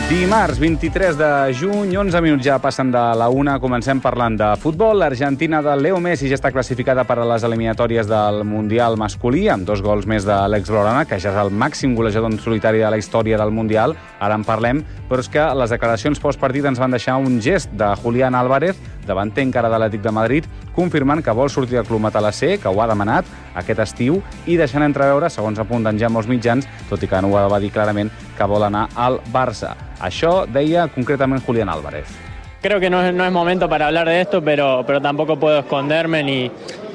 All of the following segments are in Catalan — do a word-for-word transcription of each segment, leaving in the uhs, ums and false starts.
Dimarts, vint-i-tres de juny, onze minuts ja passen de la una, comencem parlant de futbol. L'Argentina de Leo Messi ja està classificada per a les eliminatòries del Mundial masculí, amb dos gols més de l'ex Blaugrana, que ja és el màxim golejador en solitari de la història del Mundial. Ara en parlem, però és que les declaracions postpartit ens van deixar un gest de Julián Álvarez, davanter encara de l'Atlètic de Madrid, confirmant que vol sortir del club matalasser, que ho ha demanat aquest estiu, i deixant entreveure, segons apunten ja molts mitjans, tot i que no ho va dir clarament, que vol anar al Barça. Això deia concretament Julián Álvarez. Creo que no es, no es momento para hablar de esto, pero, pero tampoco puedo esconderme ni,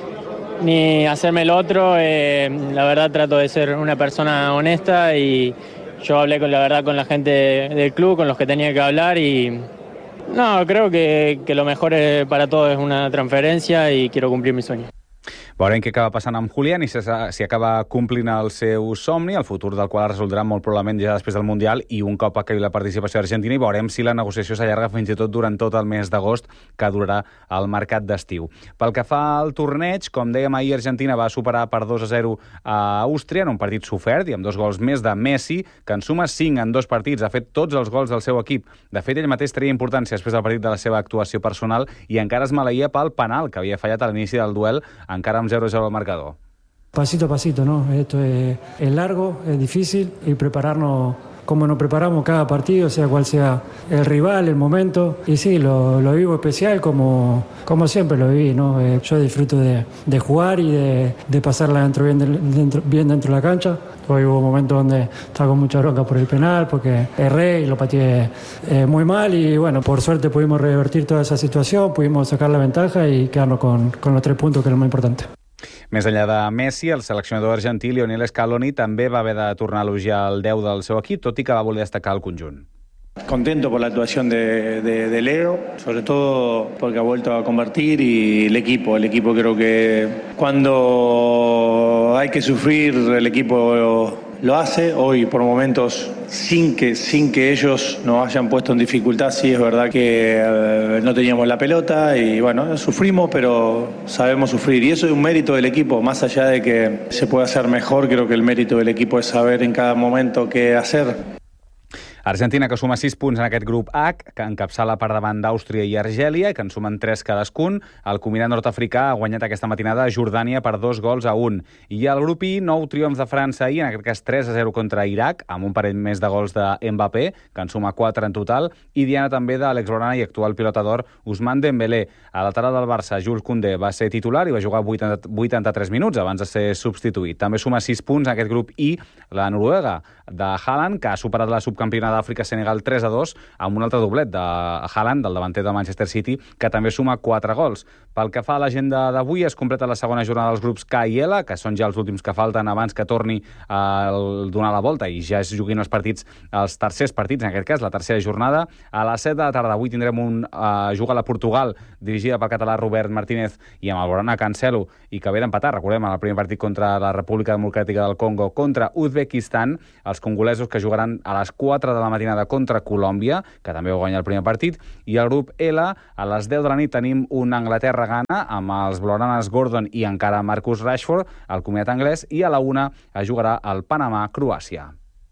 ni hacerme el otro. Eh, la verdad trato de ser una persona honesta y yo hablé con la verdad con la gente del club, con los que tenía que hablar y no, creo que, que lo mejor para todos es una transferencia y quiero cumplir mi sueño. Veurem què acaba passant amb Julián i si, si acaba complint el seu somni, el futur del qual es resoldrà molt probablement ja després del Mundial i un cop acabi la participació argentina, i veurem si la negociació s'allarga fins i tot durant tot el mes d'agost que durarà el mercat d'estiu. Pel que fa al torneig, com dèiem ahir, Argentina va superar per dos a zero a Àustria en un partit sofert i amb dos gols més de Messi, que en suma cinc en dos partits, ha fet tots els gols del seu equip. De fet, ell mateix tenia importància després del partit de la seva actuació personal i encara es maleïa pel penal que havia fallat a l'inici del duel, encara amb zero a zero al marcador. Pasito a pasito, ¿no? Esto es, es largo, es difícil y prepararnos como nos preparamos cada partido, sea cual sea el rival, el momento. Y sí, lo, lo vivo especial como, como siempre lo viví, ¿no? Eh, yo disfruto de, de jugar y de, de pasarla dentro, bien, dentro, bien dentro de la cancha. Hoy hubo momentos donde estaba con mucha bronca por el penal, porque erré y lo pateé eh, muy mal. Y bueno, por suerte pudimos revertir toda esa situación, pudimos sacar la ventaja y quedarnos con, con los tres puntos, que es lo más importante. Més enllà de Messi, el seleccionador argentí Lionel Scaloni també va haver de tornar a elogiar el deu del seu equip, tot i que va voler destacar el conjunt. Contento por la actuación de, de, de Leo, sobre todo porque ha vuelto a convertir, y el equipo, el equipo creo que cuando hay que sufrir el equipo lo hace. Hoy por momentos sin que, sin que ellos nos hayan puesto en dificultad, sí es verdad que eh, no teníamos la pelota y bueno, sufrimos, pero sabemos sufrir y eso es un mérito del equipo, más allá de que se pueda hacer mejor. Creo que el mérito del equipo es saber en cada momento qué hacer. Argentina, que suma sis punts en aquest grup H, que encapçala per davant d'Àustria i Argèlia, que en sumen tres cadascun. El combinat nord-africà ha guanyat aquesta matinada a Jordània per dos gols a un. I al grup I, nou triomf de França ahir, en aquest cas tres a zero contra Iraq, amb un parell més de gols de Mbappé, que en suma quatre en total, i diana també de l'ex Blaugrana i actual pilota d'or Ousmane Dembélé. A lateral del Barça, Jules Koundé va ser titular i va jugar vuitanta-tres minuts abans de ser substituït. També suma sis punts en aquest grup I, la Noruega de Haaland, que ha superat la subcampiona d'Àfrica-Senegal tres a dos, amb un altre doblet de Haaland, del davanter de Manchester City, que també suma quatre gols. Pel que fa a l'agenda d'avui, es completa la segona jornada dels grups K i L, que són ja els últims que falten abans que torni a donar la volta i ja es juguin els partits, els tercers partits, en aquest cas, la tercera jornada. A les set de la tarda avui tindrem un uh, jugar a la Portugal, dirigida pel català Robert Martínez i amb el Blaugrana Cancelo, i que ve d'empatar, recordem, en el primer partit contra la República Democràtica del Congo, contra Uzbekistan, els congolesos que jugaran a les quatre de la matinada contra Colòmbia, que també va guanyar el primer partit, i el grup L, a les deu de la nit tenim un Anglaterra-Ghana amb els blaugranes Gordon i encara Marcus Rashford, el combinat anglès, i a la una es jugarà el Panamà-Croàcia.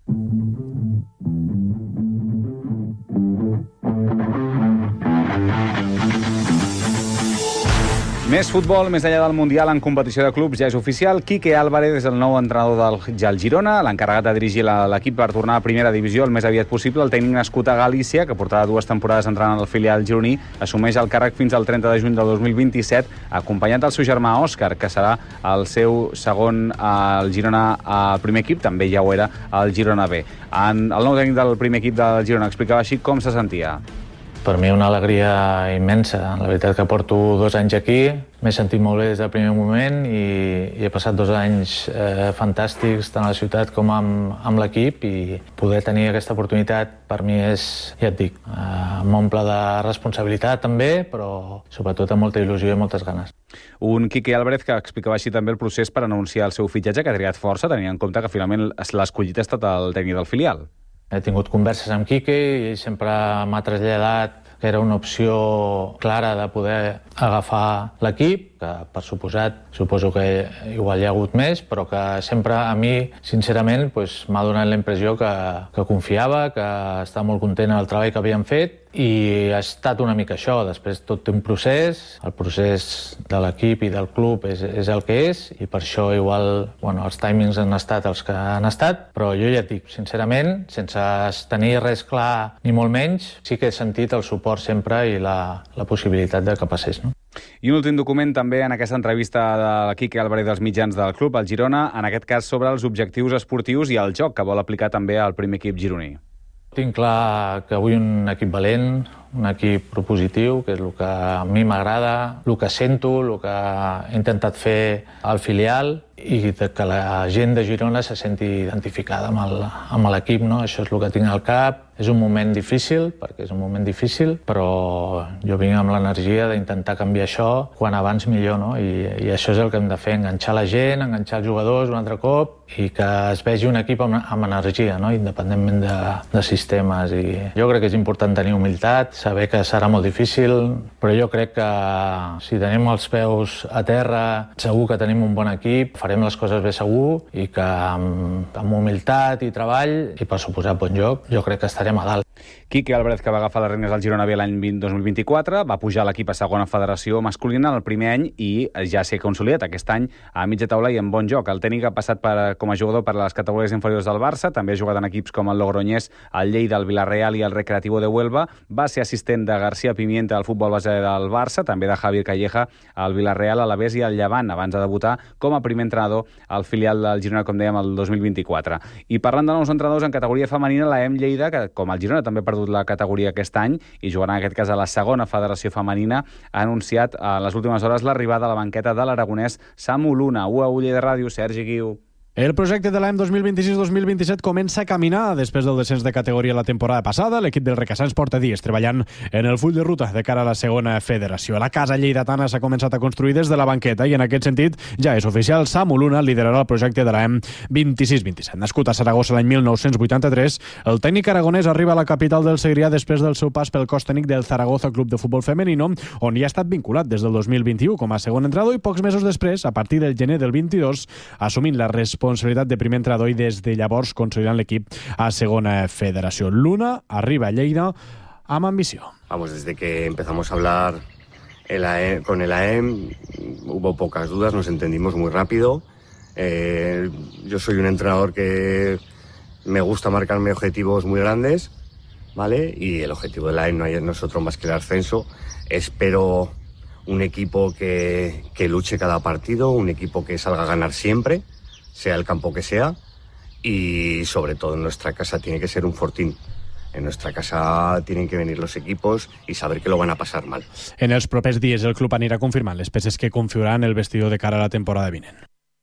Més futbol, més enllà del Mundial en competició de clubs, ja és oficial. Quique Álvarez és el nou entrenador del, del Girona, l'encarregat de dirigir l'equip per tornar a primera divisió el més aviat possible. El tècnic nascut a Galícia, que portava dues temporades entrenant al filial gironí, assumeix el càrrec fins al trenta de juny del dos mil vint-i-set, acompanyat del seu germà Òscar, que serà el seu segon al Girona al primer equip, també ja ho era al Girona B. En, el nou tècnic del primer equip del Girona explicava així com se sentia. Per mi una alegria immensa. La veritat que porto dos anys aquí, m'he sentit molt bé des del primer moment i, i he passat dos anys eh, fantàstics tant a la ciutat com amb, amb l'equip, i poder tenir aquesta oportunitat per mi és, ja et dic, eh, m'omple de responsabilitat també, però sobretot amb molta il·lusió i moltes ganes. Un Quique Álvarez que explicava així també el procés per anunciar el seu fitxatge, que ha trigat força, tenint en compte que finalment l'escollit ha estat el tècnic del filial. He tingut converses amb Quique i ell sempre m'ha traslladat que era una opció clara de poder agafar l'equip. que per suposat suposo que igual hi ha hagut més, però que sempre a mi, sincerament, pues, m'ha donat la impressió que, que confiava, que estava molt content amb el treball que havíem fet, i ha estat una mica això. Després tot té un procés, el procés de l'equip i del club és, és el que és, i per això igual bueno, els timings han estat els que han estat, però jo ja et dic, sincerament, sense tenir res clar ni molt menys, sí que he sentit el suport sempre i la, la possibilitat de que passés, no? I un últim document també en aquesta entrevista de Quique Álvarez dels mitjans del club, el Girona, en aquest cas sobre els objectius esportius i el joc que vol aplicar també al primer equip gironí. Tinc clar que vull un equip valent, un equip propositiu, que és el que a mi m'agrada, el que sento, el que he intentat fer al filial, i que la gent de Girona se senti identificada amb l'equip, no? Això és el que tinc al cap. És un moment difícil, perquè és un moment difícil, però jo vinc amb l'energia d'intentar canviar això quan abans millor, no? I, i això és el que hem de fer, enganxar la gent, enganxar els jugadors un altre cop i que es vegi un equip amb, amb energia, no? Independentment de, de sistemes. I jo crec que és important tenir humilitat, saber que serà molt difícil, però jo crec que si tenim els peus a terra, segur que tenim un bon equip, farem les coses bé segur, i que amb, amb humilitat i treball, i per suposar bon joc, jo crec que estarem a dalt. Quique Álvarez, que va agafar les regnes del Girona B l'any dos mil vint-i-quatre, va pujar l'equip a segona federació masculina el primer any i ja s'ha consolidat aquest any a mitja taula i en bon joc. El tècnic ha passat per, com a jugador per les categories inferiors del Barça, també ha jugat en equips com el Logroñés, el Lleida, el Villarreal i el Recreativo de Huelva, va ser assistent de García Pimienta al futbol base del Barça, també de Javier Calleja al Villarreal, a l'Alavés i al Llevant, abans de debutar com a primer entrenador al filial del Girona, com dèiem, el dos mil vint-i-quatre. I parlant de nous entrenadors en categoria femenina, la E M Lleida, que com el Girona també ha perdut la categoria aquest any i jugarà en aquest cas a la segona federació femenina, ha anunciat a les últimes hores l'arribada a la banqueta de l'aragonès Samu Luna. U a U Lleida Ràdio, Sergi Guiu. El projecte de l'any dos mil vint-i-sis dos mil vint-i-set comença a caminar després del descens de categoria la temporada passada. L'equip del Requesens porta dies treballant en el full de ruta de cara a la segona federació. La casa lleidatana s'ha començat a construir des de la banqueta i en aquest sentit ja és oficial. Samu Luna liderarà el projecte de l'any vint-i-sis vint-i-set. Nascut a Saragossa l'any mil nou-cents vuitanta-tres, el tècnic aragonès arriba a la capital del Segrià després del seu pas pel cos tècnic del Zaragoza Club de Futbol Femenino, on hi ha estat vinculat des del dos mil vint-i-u com a segon entrenador i pocs mesos després, a partir del gener del vint-i-dos, assumint la responsabilitat de primer entrenador i des de llavors consolidant l'equip a segona federació. Luna arriba a Lleida amb ambició. Vamos, desde que empezamos a hablar el A E M, con el A E M hubo pocas dudas, nos entendimos muy rápido. Eh, yo soy un entrenador que me gusta marcarme objetivos muy grandes, ¿vale? Y el objetivo del A E M no, hay, no es otro más que el ascenso. Espero un equipo que, que luche cada partido, un equipo que salga a ganar siempre, sea el campo que sea, y sobre todo en nuestra casa tiene que ser un fortín. En nuestra casa tienen que venir los equipos y saber que lo van a pasar mal. En els propers dies el club anirà confirmant les peces que configuran el vestidor de cara a la temporada vinent.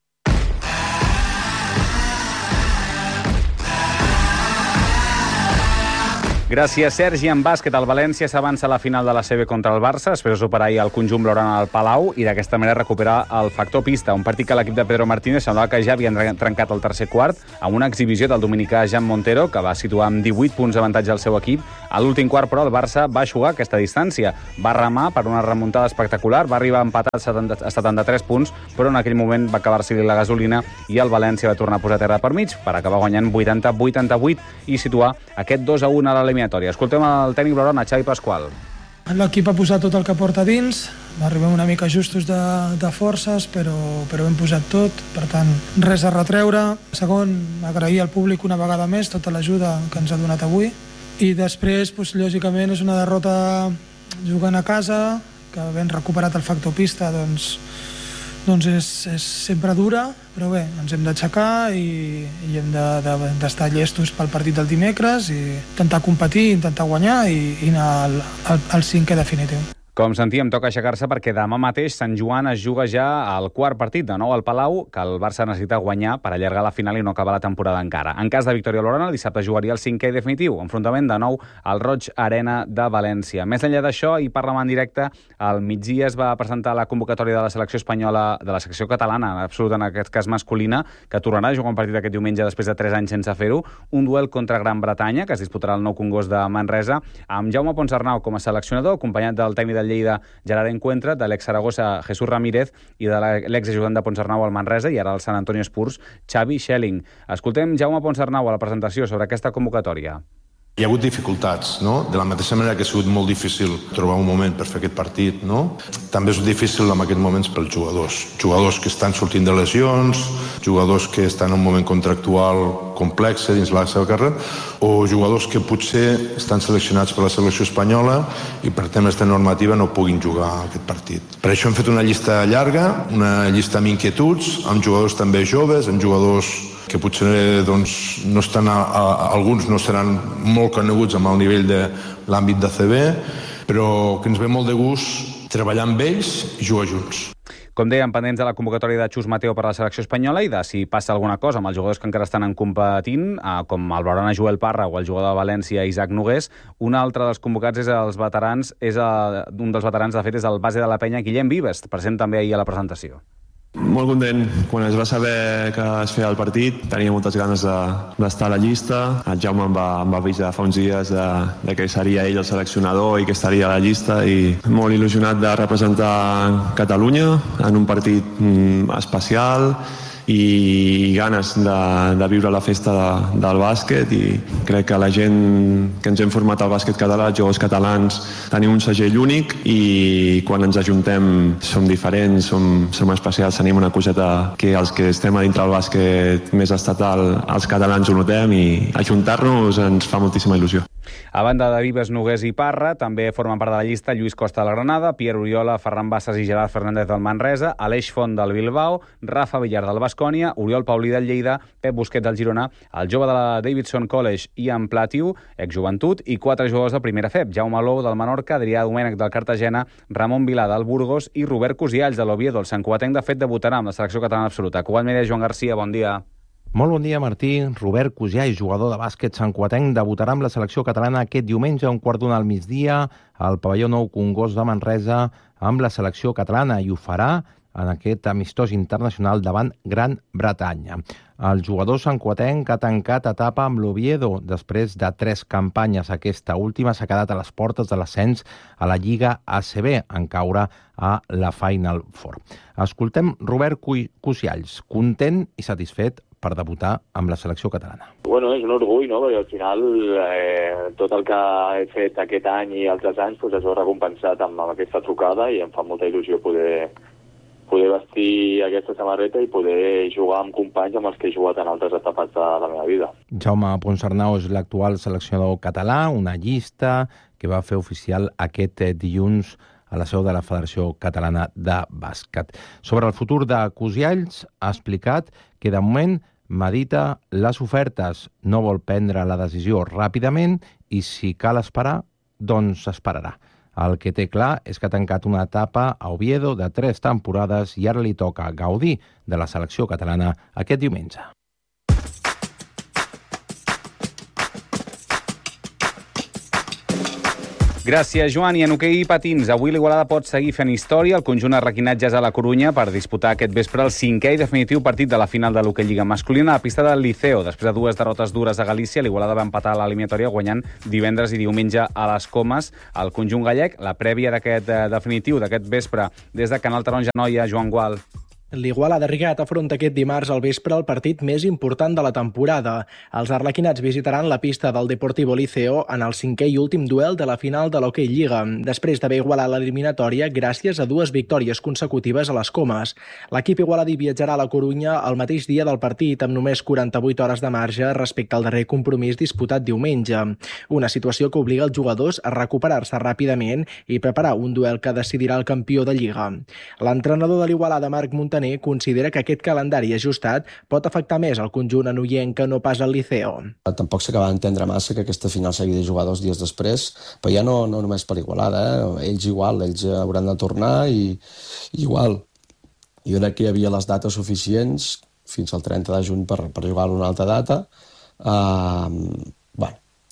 Gràcies, Sergi. En bàsquet, el València s'avança a la final de la C B contra el Barça, després de superar ahir el conjunt blaugrana al Palau i d'aquesta manera recuperar el factor pista. Un partit que l'equip de Pedro Martínez semblava que ja havien trencat el tercer quart amb una exhibició del dominicà Jan Montero, que va situar amb divuit punts d'avantatge al seu equip. A l'últim quart, però, el Barça va jugar aquesta distància. Va remar per una remuntada espectacular, va arribar empatat a setanta-tres punts, però en aquell moment va acabar-se la gasolina i el València va tornar a posar terra per mig per acabar guanyant vuitanta a vuitanta-vuit i situar aquest dos a un a l'eliminatòria. Escoltem el tècnic blaugrana, Xavi Pasqual. L'equip ha posat tot el que porta dins, arribem una mica justos de, de forces, però, però hem posat tot, per tant, res a retreure. Segon, agrair al públic una vegada més tota l'ajuda que ens ha donat avui. I després, doncs, lògicament, és una derrota jugant a casa, que havent recuperat el factor pista, doncs, doncs és, és sempre dura, però bé, ens hem d'aixecar i, i hem de, de, d'estar llestos pel partit del dimecres i intentar competir, intentar guanyar i, i anar al, al, al cinquè definitiu. Com sentíem, toca aixecar-se perquè demà mateix Sant Joan es juga ja al quart partit de nou al Palau, que el Barça necessita guanyar per allargar la final i no acabar la temporada encara. En cas de victòria blaugrana, el dissabte jugaria el cinquè definitiu, enfrontament de nou al Roig Arena de València. Més enllà d'això, i parlant en directe, al migdia es va presentar la convocatòria de la selecció espanyola, de la selecció catalana, en absolut en aquest cas masculina, que tornarà a jugar un partit aquest diumenge després de tres anys sense fer-ho, un duel contra Gran Bretanya, que es disputarà al Nou Congost de Manresa, amb Jaume Ponsarnau com a seleccionador, acompanyat del tècnic de del Lleida, Gerard Encuentra, de l'ex-Saragossa, Jesús Ramírez, i de l'ex-ajudant de Ponsarnau al Manresa, i ara al Sant Antonio Spurs, Xavi Schelling. Escoltem Jaume Ponsarnau a la presentació sobre aquesta convocatòria. Hi ha hagut dificultats, no? De la mateixa manera que ha sigut molt difícil trobar un moment per fer aquest partit, no? També és difícil en aquests moments pels jugadors. Jugadors que estan sortint de lesions, jugadors que estan en un moment contractual complex dins la seva carrera, o jugadors que potser estan seleccionats per la selecció espanyola i per temes de normativa no puguin jugar aquest partit. Per això hem fet una llista llarga, una llista amb inquietuds, amb jugadors també joves, amb jugadors que potser doncs, no estan a, a, alguns no seran molt coneguts amb el nivell de l'àmbit de C B, però que ens ve molt de gust treballar amb ells i jugar junts. Com dèiem, pendents de la convocatòria de Xus Mateo per a la selecció espanyola i de si passa alguna cosa amb els jugadors que encara estan en competint, com el Blaugrana Joel Parra o el jugador de València Isaac Nogués. Un altre dels convocats és els veterans, és a, un dels veterans, de fet, és el base de la penya, Guillem Vives, present també ahir a la presentació. Molt content. Quan es va saber que es feia el partit, tenia moltes ganes d'estar a la llista. El Jaume em va, em va avisar fa uns dies de, de que seria ell el seleccionador i que estaria a la llista, i molt il·lusionat de representar Catalunya en un partit mm, especial, i ganes de, de viure la festa de, del bàsquet. I crec que la gent que ens hem format al bàsquet català, jugadors catalans, tenim un segell únic, i quan ens ajuntem som diferents, som, som especials, tenim una coseta que els que estem a dintre del bàsquet més estatal, els catalans ho notem, i ajuntar-nos ens fa moltíssima il·lusió. A banda de Vives, Nogués i Parra, també formen part de la llista Lluís Costa de la Granada, Pierre Oriola, Ferran Bassas i Gerard Fernández del Manresa, Aleix Font del Bilbao, Rafa Villar del Baskonia, Oriol Paulí del Lleida, Pep Busquets del Girona, el jove de la Davidson College, Ian Platiu, exjoventut, i quatre jugadors de primera F E P, Jaume Lou del Menorca, Adrià Domènech del Cartagena, Ramon Vilà del Burgos i Robert Cosialls de l'Oviedo. El santcugatenc, de fet, debutarà amb la selecció catalana absoluta. Cugat Media, Joan Garcia, bon dia. Molt bon dia, Martí. Robert Cosialls, jugador de bàsquet santcugatenc, debutarà amb la selecció catalana aquest diumenge a un quart d'una al migdia al pavelló Nou Congost de Manresa amb la selecció catalana, i ho farà en aquest amistós internacional davant Gran Bretanya. El jugador santcugatenc ha tancat etapa amb l'Oviedo després de tres campanyes. Aquesta última s'ha quedat a les portes de l'ascens a la Lliga A C B, en caure a la Final Four. Escoltem Robert Cosialls, content i satisfet per debutar amb la selecció catalana. Bueno, és un orgull, no? Perquè al final eh, tot el que he fet aquest any i altres anys pues, es veu recompensat amb, amb aquesta trucada, i em fa molta il·lusió poder, poder vestir aquesta samarreta i poder jugar amb companys amb els que he jugat en altres etapes de la meva vida. Jaume Ponsarnau és l'actual seleccionador català, una llista que va fer oficial aquest dilluns a la seu de la Federació Catalana de Bàsquet. Sobre el futur de Cosialls, ha explicat que de moment medita les ofertes, no vol prendre la decisió ràpidament, i si cal esperar, doncs esperarà. El que té clar és que ha tancat una etapa a Oviedo de tres temporades i ara li toca gaudir de la selecció catalana aquest diumenge. Gràcies, Joan. I en hoquei patins, avui l'Igualada pot seguir fent història. El conjunt ha requinat ja a la Corunya per disputar aquest vespre el cinquè i definitiu partit de la final de l'hoquei Lliga masculina a la pista del Liceo. Després de dues derrotes dures a Galícia, l'Igualada va empatar a l'eliminatòria guanyant divendres i diumenge a les Comes al conjunt gallec. La prèvia d'aquest eh, definitiu, d'aquest vespre, des de Canal Taronja Noia, Joan Gual. L'Igualada Rigat afronta aquest dimarts al vespre el partit més important de la temporada. Els arlequinats visitaran la pista del Deportivo Liceo en el cinquè i últim duel de la final de l'Hockey Lliga, després d'haver igualat l'eliminatòria gràcies a dues victòries consecutives a les Comes. L'equip igualadí viatjarà a la Corunya el mateix dia del partit, amb només quaranta-vuit hores de marge respecte al darrer compromís disputat diumenge. Una situació que obliga els jugadors a recuperar-se ràpidament i preparar un duel que decidirà el campió de Lliga. L'entrenador de l'Igualada, Marc Montaner, considera que aquest calendari ajustat pot afectar més el conjunt anoienc que no pas el Liceo. Tampoc s'acaba d'entendre massa que aquesta final s'hagi de jugar dos dies després, però ja no, no només per Igualada, eh? ells igual, ells hauran de tornar i, i igual. Jo crec que hi havia les dates suficients fins al trenta de juny per, per jugar a una altra data. Uh, bueno,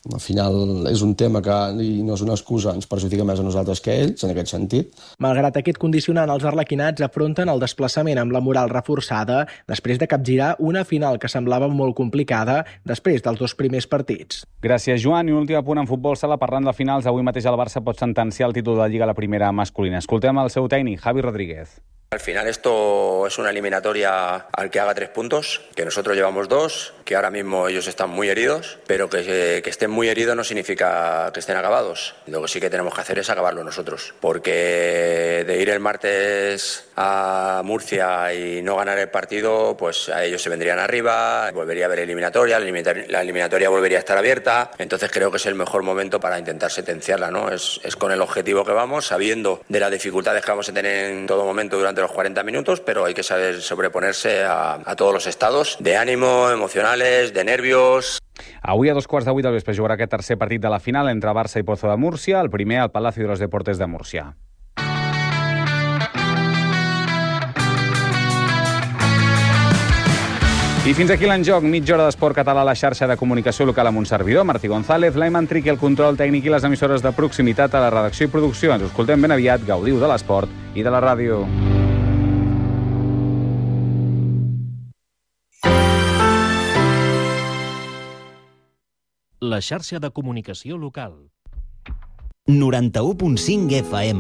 Al final és un tema que, i no és una excusa, ens perjudica més a nosaltres que a ells, en aquest sentit. Malgrat aquest condicionant, els arlequinats afronten el desplaçament amb la moral reforçada després de capgirar una final que semblava molt complicada després dels dos primers partits. Gràcies, Joan. I un últim apunt en futbol sala. Parlant de finals, avui mateix el Barça pot sentenciar el títol de Lliga a la primera masculina. Escoltem el seu tècnic, Javi Rodríguez. Al final esto es una eliminatoria al que haga tres puntos, que nosotros llevamos dos, que ahora mismo ellos están muy heridos, pero que, que estén muy heridos no significa que estén acabados. Lo que sí que tenemos que hacer es acabarlo nosotros, porque de ir el martes a Murcia y no ganar el partido, pues a ellos se vendrían arriba, volvería a haber eliminatoria, la eliminatoria volvería a estar abierta, entonces creo que es el mejor momento para intentar sentenciarla, ¿no? Es, es con el objetivo que vamos, sabiendo de las dificultades que vamos a tener en todo momento durante los cuarenta minutos, pero hay que saber sobreponerse a, a todos los estados de ánimo, emocionales, de nervios. Avui a dos quarts de vuit del vespre jugarà aquest tercer partit de la final entre Barça i Pozo de Múrcia, el primer al Palacio de los Deportes de Múrcia. I fins aquí l'enjoc, mitja hora d'esport català a la xarxa de comunicació local amb un servidor, Martí González, l'Aiman Triqui, el control tècnic i les emissores de proximitat a la redacció i producció. Ens escoltem ben aviat, gaudiu de l'esport i de la ràdio. La xarxa de comunicació local. noranta-u punt cinc F M.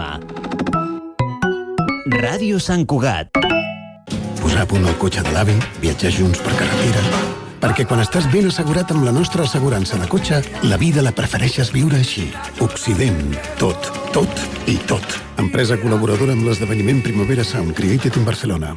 Ràdio Sant Cugat. Posar a punt el cotxe de l'avi, viatjar junts per carretera... Perquè quan estàs ben assegurat amb la nostra assegurança de cotxe, la vida la prefereixes viure així. Occident. Tot, tot i tot. Empresa col·laboradora amb l'esdeveniment Primavera Sound, Created in Barcelona.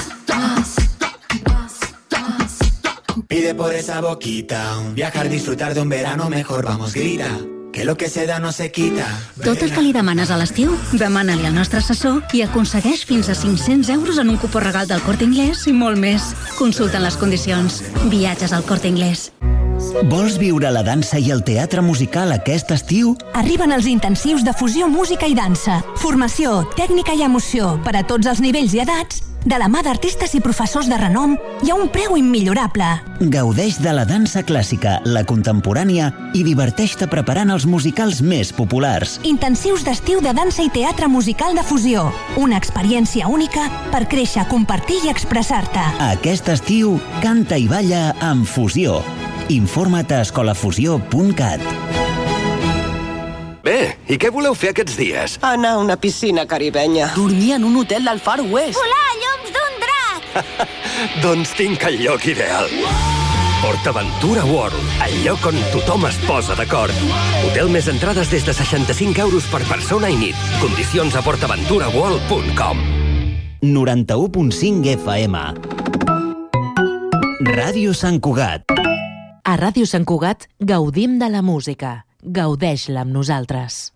Pide por esa boquita, viajar, disfrutar de un verano mejor, vamos, grita. Que lo que se da no se quita. Tot el que li demanes a l'estiu, demana-li al nostre assessor i aconsegueix fins a cinc-cents euros en un cupó regal del Corte Inglés i molt més. Consulta les condicions. Viatges al Corte Inglés. Vols viure la dansa i el teatre musical aquest estiu? Arriben els intensius de fusió, música i dansa. Formació, tècnica i emoció per a tots els nivells i edats, de la mà d'artistes i professors de renom i a un preu immillorable. Gaudeix de la dansa clàssica, la contemporània i diverteix-te preparant els musicals més populars. Intensius d'estiu de dansa i teatre musical de fusió. Una experiència única per créixer, compartir i expressar-te. Aquest estiu, canta i balla amb Fusió. Informa't a escolafusió punt cat. Bé, i què voleu fer aquests dies? Anar a una piscina caribenya. Dormir en un hotel del Far West. Volar llums d'un drac. Doncs tinc el lloc ideal. PortAventura World, el lloc on tothom es posa d'acord. Hotel més entrades des de seixanta-cinc euros per persona i nit. Condicions a port aventura world punt com. noranta-u punt cinc F M. Ràdio Sant Cugat. A Ràdio Sant Cugat gaudim de la música. Gaudeix-la amb nosaltres.